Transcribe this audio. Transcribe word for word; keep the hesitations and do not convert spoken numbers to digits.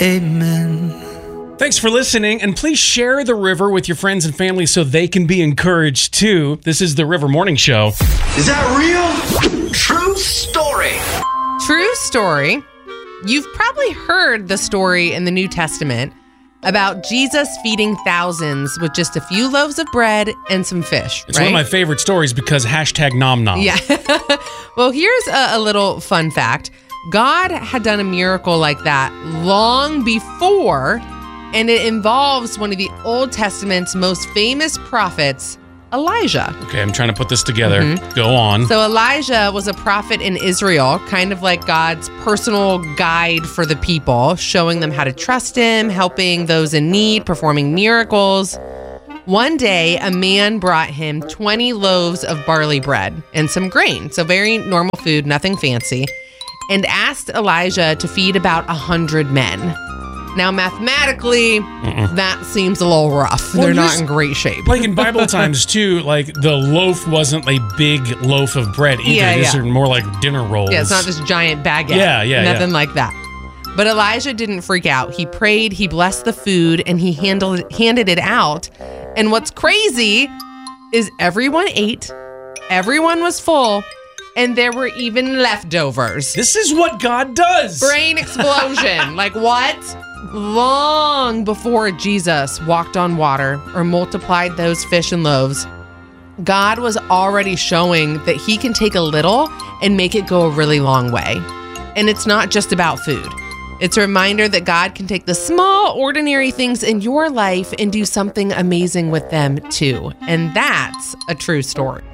Amen. Thanks for listening, and please share the river with your friends and family so they can be encouraged too. This is the River Morning Show. Is that real? True story. True story. You've probably heard the story in the New Testament about Jesus feeding thousands with just a few loaves of bread and some fish. It's right? one of my favorite stories because hashtag nom nom. Yeah. Well, here's a, a little fun fact. God had done a miracle like that long before, and it involves one of the Old Testament's most famous prophets, Elijah. Okay, I'm trying to put this together. Mm-hmm. Go on. So Elijah was a prophet in Israel, kind of like God's personal guide for the people, showing them how to trust him, helping those in need, performing miracles. One day, a man brought him twenty loaves of barley bread and some grain, so very normal food, nothing fancy, and asked Elijah to feed about one hundred men. Now, mathematically, Mm-mm. that seems a little rough. Well, They're not in great shape. Like in Bible times, too, like the loaf wasn't a big loaf of bread either. Yeah, These yeah. are more like dinner rolls. Yeah, it's not this giant baguette. Yeah, yeah, Nothing yeah. like that. But Elijah didn't freak out. He prayed, he blessed the food, and he handled handed it out. And what's crazy is everyone ate, everyone was full, and there were even leftovers. This is what God does. Brain explosion. Like what? Long before Jesus walked on water or multiplied those fish and loaves, God was already showing that he can take a little and make it go a really long way. And it's not just about food. It's a reminder that God can take the small, ordinary things in your life and do something amazing with them too. And that's a true story.